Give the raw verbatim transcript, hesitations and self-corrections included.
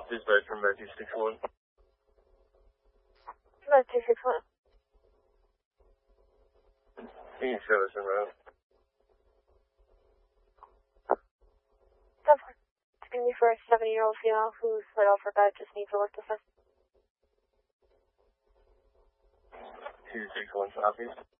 Dispatch from two six one. About two six one. You can show us around. That's it's going to be for a seventy-year-old female who's laid off her bed, just needs a lift assist. two six one, copy.